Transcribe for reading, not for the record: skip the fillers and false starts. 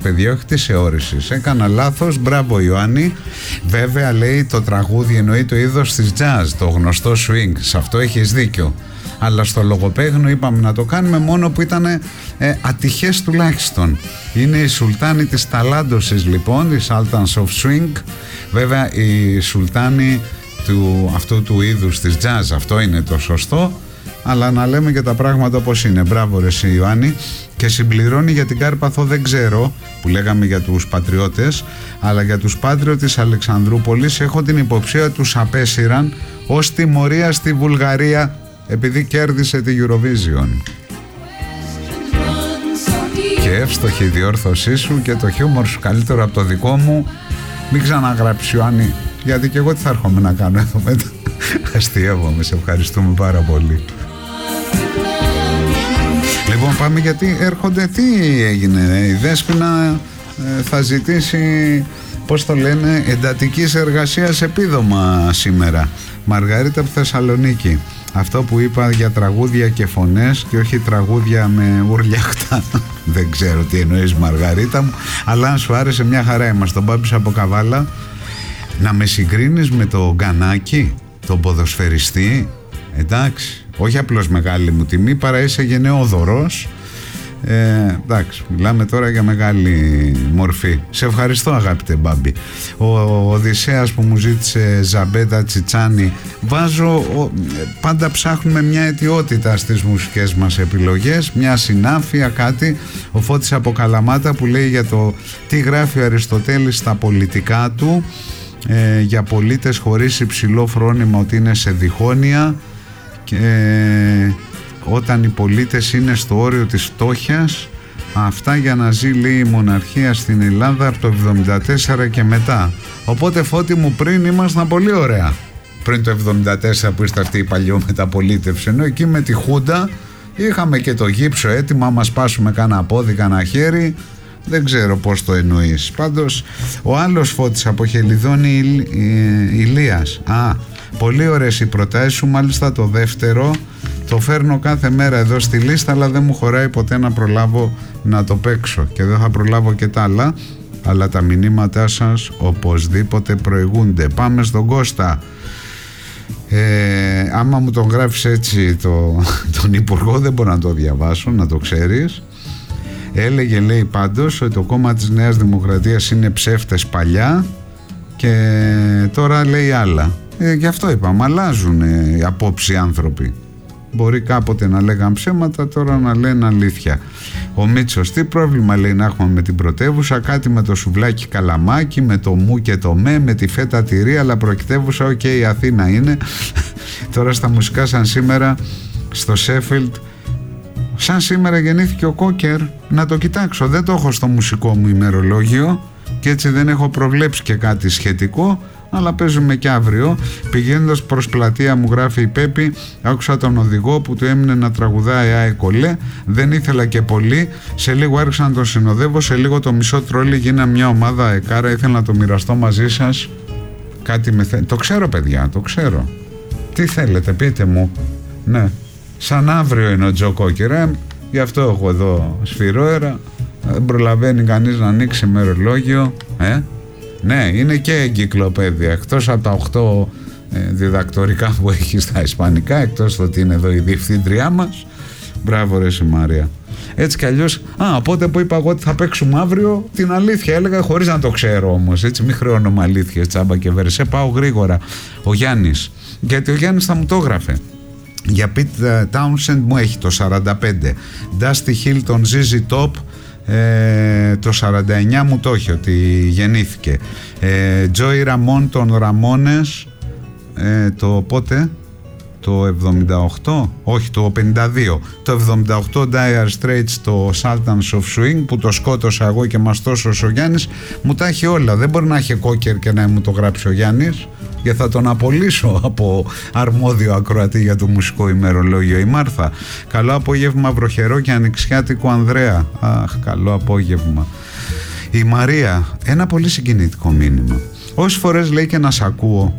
παιδιά, όχι της αιώρησης. Έκανα λάθος, μπράβο Ιωάννη. Βέβαια λέει το τραγούδι εννοεί το είδος της jazz, το γνωστό swing. Σε αυτό έχεις δίκιο. Αλλά στο λογοπαίγνιο είπαμε να το κάνουμε μόνο που ήταν ατυχές τουλάχιστον. Είναι η Σουλτάνη της Ταλάντωσης λοιπόν, η Sultans of Swing. Βέβαια η Σουλτάνη αυτού του είδους της jazz, αυτό είναι το σωστό. Αλλά να λέμε και τα πράγματα όπως είναι. Μπράβο ρε εσύ Ιωάννη. Και συμπληρώνει για την Κάρπαθο, δεν ξέρω, που λέγαμε για τους πατριώτες, αλλά για τους Πάτριο της Αλεξανδρούπολης έχω την υποψία ότι τους απέσυραν ως τιμωρία στη Βουλγαρία επειδή κέρδισε τη Eurovision. Και εύστοχη η διόρθωσή σου και το χιούμορ σου καλύτερο από το δικό μου. Μην ξαναγράψεις Ιωάννη, γιατί και εγώ τι θα έρχομαι να κάνω εδώ μετά. Αστειεύομαι, σε ευχαριστούμε πάρα πολύ. Λοιπόν πάμε γιατί έρχονται, τι έγινε, η Δέσποινα θα ζητήσει, πώς το λένε, εντατικής εργασίας επίδομα σήμερα. Μαργαρίτα από Θεσσαλονίκη. Αυτό που είπα για τραγούδια και φωνές και όχι τραγούδια με ουρλιαχτά. Δεν ξέρω τι εννοείς Μαργαρίτα μου, αλλά αν σου άρεσε μια χαρά είμαστε. Τον Μπάμπης από Καβάλα. Να με συγκρίνεις με το Γκανάκι, τον ποδοσφαιριστή, εντάξει, όχι απλώς μεγάλη μου τιμή, παρά είσαι γενναιόδωρος. Εντάξει, μιλάμε τώρα για μεγάλη μορφή. Σε ευχαριστώ αγαπητέ Μπάμπη. Ο Οδυσσέας που μου ζήτησε Ζαμπέτα Τσιτσάνι. Πάντα ψάχνουμε μια αιτιότητα στις μουσικές μας επιλογές, μια συνάφεια, κάτι. Ο Φώτης από Καλαμάτα που λέει για το τι γράφει ο Αριστοτέλης στα πολιτικά του, για πολίτες χωρίς υψηλό φρόνημα, ότι είναι σε διχόνοια και όταν οι πολίτες είναι στο όριο της φτώχειας. Αυτά για να ζει λέει η μοναρχία στην Ελλάδα από το 74 και μετά. Οπότε Φώτη μου, πριν ήμασταν πολύ ωραία, πριν το 74 που είστε αυτή η παλιομεταπολίτευση, ενώ εκεί με τη Χούντα είχαμε και το γύψο έτοιμα, άμα σπάσουμε κάνα πόδι, κάνα χέρι. Δεν ξέρω πώς το εννοείς. Πάντως ο άλλος Φώτης από Χελιδόνη, Ηλίας. Πολύ ωραίες οι προτάσεις σου, μάλιστα το δεύτερο το φέρνω κάθε μέρα εδώ στη λίστα, αλλά δεν μου χωράει ποτέ να προλάβω να το παίξω και δεν θα προλάβω και τα άλλα, αλλά τα μηνύματά σας οπωσδήποτε προηγούνται. Πάμε στον Κώστα. Άμα μου τον γράφεις έτσι τον υπουργό δεν μπορώ να το διαβάσω, να το ξέρεις. Έλεγε λέει πάντως ότι το κόμμα της Νέας Δημοκρατίας είναι ψεύτες παλιά και τώρα λέει άλλα. Γι' αυτό είπαμε, αλλάζουν οι απόψεις άνθρωποι. Μπορεί κάποτε να λέγαν ψέματα, τώρα να λένε αλήθεια. Ο Μίτσος, τι πρόβλημα λέει να έχουμε με την πρωτεύουσα, κάτι με το σουβλάκι καλαμάκι, με το μου και το με τη φέτα τυρί, αλλά προεκτεύουσα, η Αθήνα είναι. Τώρα στα μουσικά σαν σήμερα στο Σέφιλντ, σαν σήμερα γεννήθηκε ο Κόκερ, να το κοιτάξω, δεν το έχω στο μουσικό μου ημερολόγιο και έτσι δεν έχω προβλέψει και κάτι σχετικό, αλλά παίζουμε και αύριο. Πηγαίνοντας προς πλατεία, μου γράφει η Πέπη, άκουσα τον οδηγό που του έμεινε να τραγουδάει «Άε κολέ», δεν ήθελα και πολύ, σε λίγο άρχισα να τον συνοδεύω, σε λίγο το μισό τρόλι γίναμε μια ομάδα εκάρα, ήθελα να το μοιραστώ μαζί σας. Κάτι το ξέρω παιδιά, το ξέρω. Τι θέλετε, πείτε μου. Ναι, σαν αύριο είναι ο Τζο Κόκκερα, γι' αυτό έχω εδώ σφυρόερα, δεν προλαβαίνει κανείς να ανοίξει ημερολόγιο. Ναι, είναι και εγκυκλοπαίδεια, εκτός από τα 8 διδακτορικά που έχει στα ισπανικά, εκτός ότι είναι εδώ η διευθύντριά μας. Μπράβο ρε η Μαρία. Έτσι κι αλλιώς, οπότε που είπα εγώ ότι θα παίξουμε αύριο, την αλήθεια έλεγα χωρίς να το ξέρω όμως, έτσι μη χρεώνομαι αλήθειες τσάμπα και βερσέ, πάω γρήγορα. Ο Γιάννης, γιατί ο Γιάννης θα μου το έγραφε. Για Pete Townsend μου έχει το 45, Dusty Hill τον ZZ Top, το 49 μου το έχει ότι γεννήθηκε, Joey Ramone των Ramones, το πότε, το 78, όχι το 52, το 78 Dire Straits, το Sultans of Swing που το σκότωσα εγώ και μας τόσος ο Γιάννης, μου τα έχει όλα, δεν μπορεί να έχει Κόκερ και να μου το γράψει ο Γιάννης και θα τον απολύσω από αρμόδιο ακροατή για το μουσικό ημερολόγιο. Η Μάρθα, καλό απόγευμα βροχερό και ανοιξιάτικο Ανδρέα. Αχ, καλό απόγευμα. Η Μαρία, ένα πολύ συγκινητικό μήνυμα. Όσες φορές λέει και να σ' ακούω